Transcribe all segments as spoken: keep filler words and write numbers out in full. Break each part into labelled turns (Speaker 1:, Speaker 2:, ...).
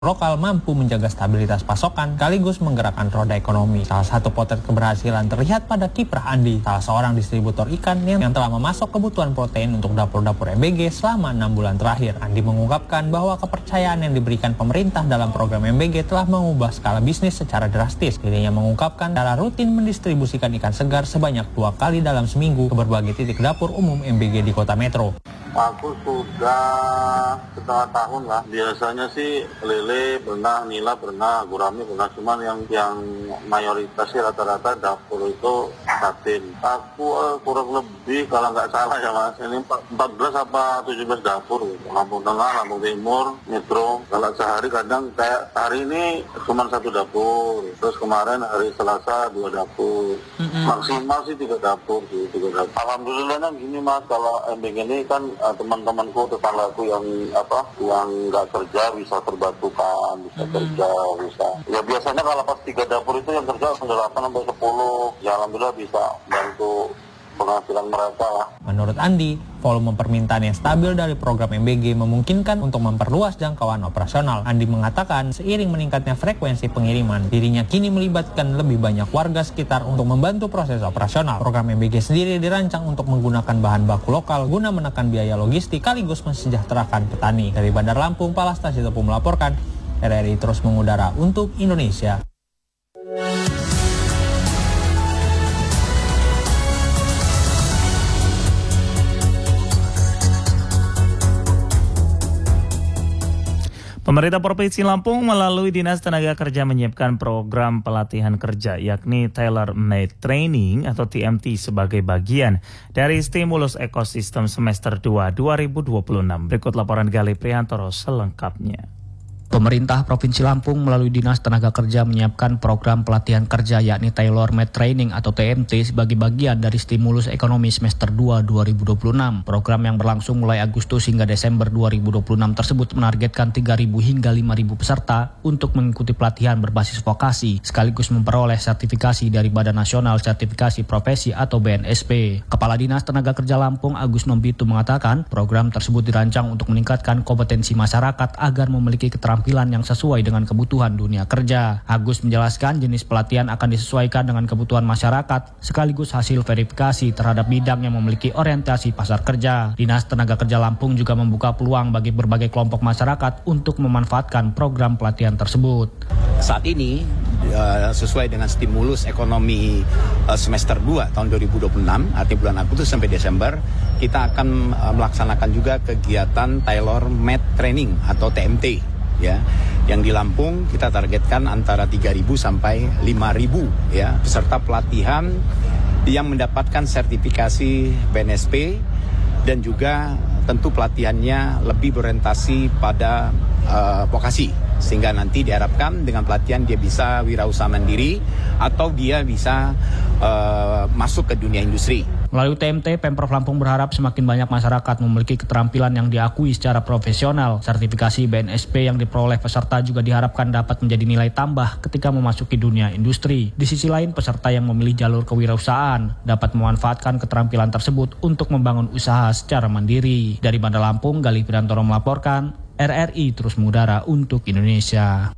Speaker 1: lokal mampu menjaga stabilitas pasokan sekaligus menggerakkan roda ekonomi. Salah satu potret keberhasilan terlihat pada kiprah Andi, salah seorang distributor ikan yang, yang telah memasok kebutuhan protein untuk dapur-dapur M B G selama enam bulan terakhir. Andi mengungkapkan bahwa kepercayaan yang diberikan pemerintah dalam program M B G telah mengubah skala bisnis secara drastis. Dirinya mengungkapkan cara rutin mendistribusikan ikan segar sebanyak dua kali dalam seminggu ke berbagai titik dapur umum M B G di kota Metro.
Speaker 2: Aku sudah setengah tahun lah. Biasanya sih lele pernah, nila pernah, gurami pernah. Cuman yang yang mayoritas sih rata-rata dapur itu satin. Aku uh, kurang lebih kalau nggak salah ya mas, ini empat belas apa tujuh belas dapur gitu. Lampung Tengah, Lampung Timur, Metro. Kalau sehari kadang kayak hari ini cuma satu dapur. Terus kemarin hari Selasa dua dapur. Mm-hmm. Maksimal sih tiga dapur sih, tiga dapur. Alhamdulillahnya gini mas, kalau M B G ini kan uh, teman-temanku, tetanggaku yang apa, yang nggak kerja bisa terbantukan, bisa hmm. kerja, bisa. Ya biasanya kalau pas tiga dapur itu yang kerja delapan sampai sepuluh, ya alhamdulillah bisa bantu penghasilan mereka.
Speaker 1: Menurut Andi, volume permintaan yang stabil dari program M B G memungkinkan untuk memperluas jangkauan operasional. Andi mengatakan seiring meningkatnya frekuensi pengiriman, dirinya kini melibatkan lebih banyak warga sekitar untuk membantu proses operasional. Program M B G sendiri dirancang untuk menggunakan bahan baku lokal guna menekan biaya logistik sekaligus mensejahterakan petani. Dari Bandar Lampung, Palasta Sitopu melaporkan, R R I terus mengudara untuk Indonesia.
Speaker 3: Pemerintah Provinsi Lampung melalui Dinas Tenaga Kerja menyiapkan program pelatihan kerja yakni Tailor Made Training atau T M T sebagai bagian dari stimulus ekosistem semester dua dua ribu dua puluh enam. Berikut laporan Gali Priantoro selengkapnya.
Speaker 4: Pemerintah Provinsi Lampung melalui Dinas Tenaga Kerja menyiapkan program pelatihan kerja yakni Tailor Made Training atau T M T sebagai bagian dari stimulus ekonomi semester dua dua ribu dua puluh enam. Program yang berlangsung mulai Agustus hingga Desember dua ribu dua puluh enam tersebut menargetkan tiga ribu hingga lima ribu peserta untuk mengikuti pelatihan berbasis vokasi sekaligus memperoleh sertifikasi dari Badan Nasional Sertifikasi Profesi atau B N S P. Kepala Dinas Tenaga Kerja Lampung Agus Nombitu mengatakan program tersebut dirancang untuk meningkatkan kompetensi masyarakat agar memiliki keterampilan Tampilan yang sesuai dengan kebutuhan dunia kerja. Agus menjelaskan jenis pelatihan akan disesuaikan dengan kebutuhan masyarakat sekaligus hasil verifikasi terhadap bidang yang memiliki orientasi pasar kerja. Dinas Tenaga Kerja Lampung juga membuka peluang bagi berbagai kelompok masyarakat untuk memanfaatkan program pelatihan tersebut.
Speaker 5: Saat ini sesuai dengan stimulus ekonomi semester dua tahun dua ribu dua puluh enam, artinya bulan Agustus sampai Desember, kita akan melaksanakan juga kegiatan Tailor Made Training atau T M T. Ya, yang di Lampung kita targetkan antara tiga ribu sampai lima ribu ya peserta pelatihan yang mendapatkan sertifikasi B N S P dan juga tentu pelatihannya lebih berorientasi pada uh, vokasi sehingga nanti diharapkan dengan pelatihan dia bisa wirausaha mandiri atau dia bisa uh, masuk ke dunia industri.
Speaker 4: Melalui T M T, Pemprov Lampung berharap semakin banyak masyarakat memiliki keterampilan yang diakui secara profesional. Sertifikasi B N S P yang diperoleh peserta juga diharapkan dapat menjadi nilai tambah ketika memasuki dunia industri. Di sisi lain, peserta yang memilih jalur kewirausahaan dapat memanfaatkan keterampilan tersebut untuk membangun usaha secara mandiri. Dari Bandar Lampung, Gali Priantoro melaporkan, R R I terus mengudara untuk Indonesia.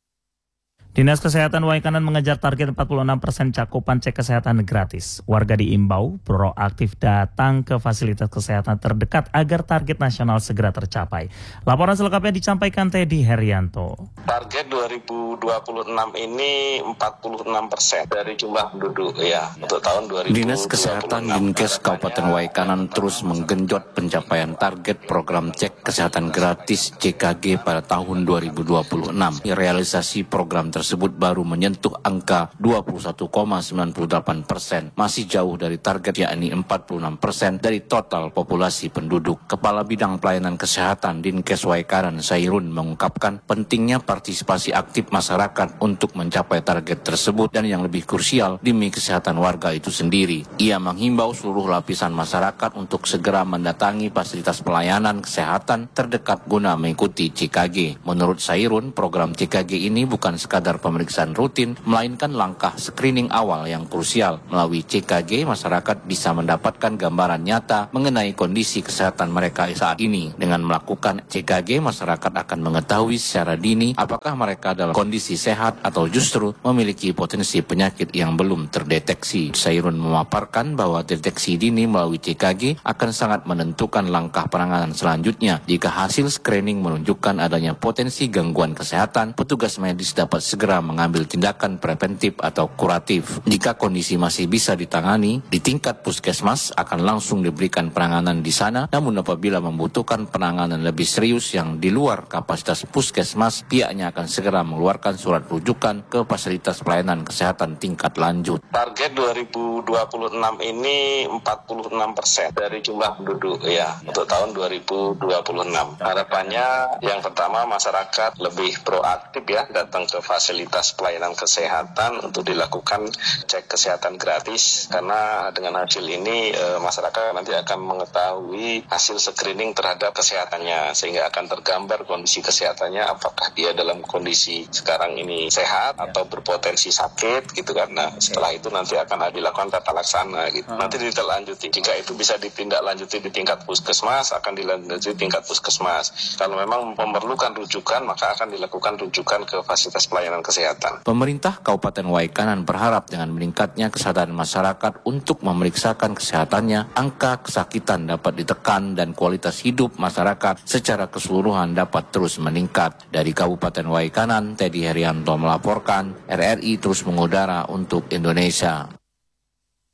Speaker 3: Dinas Kesehatan Waikanan mengejar target empat puluh enam persen cakupan cek kesehatan gratis. Warga diimbau proaktif datang ke fasilitas kesehatan terdekat agar target nasional segera tercapai. Laporan selengkapnya disampaikan Teddy Herianto.
Speaker 6: Target dua ribu dua puluh enam ini empat puluh enam persen dari jumlah penduduk ya untuk tahun dua ribu dua puluh enam.
Speaker 7: Dinas Kesehatan Dinkes Kabupaten Waikanan terus menggenjot pencapaian target program cek kesehatan gratis C K G pada tahun dua ribu dua puluh enam. Realisasi program tersebut tersebut baru menyentuh angka dua puluh satu koma sembilan delapan persen, masih jauh dari target yakni empat puluh enam persen dari total populasi penduduk. Kepala Bidang Pelayanan Kesehatan Dinkes Waikanan Sairun mengungkapkan pentingnya partisipasi aktif masyarakat untuk mencapai target tersebut dan yang lebih krusial demi kesehatan warga itu sendiri. Ia menghimbau seluruh lapisan masyarakat untuk segera mendatangi fasilitas pelayanan kesehatan terdekat guna mengikuti C K G. Menurut Sairun, program C K G ini bukan sekadar sekedar pemeriksaan rutin, melainkan langkah screening awal yang krusial. Melalui C K G, masyarakat bisa mendapatkan gambaran nyata mengenai kondisi kesehatan mereka saat ini. Dengan melakukan C K G, masyarakat akan mengetahui secara dini apakah mereka dalam kondisi sehat atau justru memiliki potensi penyakit yang belum terdeteksi. Sairun memaparkan bahwa deteksi dini melalui C K G akan sangat menentukan langkah penanganan selanjutnya. Jika hasil screening menunjukkan adanya potensi gangguan kesehatan, petugas medis dapat segera mengambil tindakan preventif atau kuratif. Jika kondisi masih bisa ditangani, di tingkat puskesmas akan langsung diberikan penanganan di sana. Namun apabila membutuhkan penanganan lebih serius yang di luar kapasitas puskesmas, pihaknya akan segera mengeluarkan surat rujukan ke fasilitas pelayanan kesehatan tingkat lanjut.
Speaker 6: Target dua ribu dua puluh enam ini empat puluh enam persen dari jumlah penduduk ya untuk tahun dua ribu dua puluh enam. Harapannya yang pertama masyarakat lebih proaktif ya datang ke fasilitas pelayanan kesehatan untuk dilakukan cek kesehatan gratis, karena dengan hasil ini e, masyarakat nanti akan mengetahui hasil screening terhadap kesehatannya sehingga akan tergambar kondisi kesehatannya, apakah dia dalam kondisi sekarang ini sehat atau berpotensi sakit gitu kan. Nah setelah itu nanti akan dilakukan tata laksana gitu. Nanti ditindaklanjuti, jika itu bisa ditindaklanjuti di tingkat puskesmas akan dilanjuti tingkat puskesmas. Kalau memang memerlukan rujukan maka akan dilakukan rujukan ke fasilitas pelayanan kesehatan.
Speaker 7: Pemerintah Kabupaten Waikanan berharap dengan meningkatnya kesadaran masyarakat untuk memeriksakan kesehatannya, angka kesakitan dapat ditekan dan kualitas hidup masyarakat secara keseluruhan dapat terus meningkat. Dari Kabupaten Waikanan, Teddy Herianto melaporkan, R R I terus mengudara untuk Indonesia.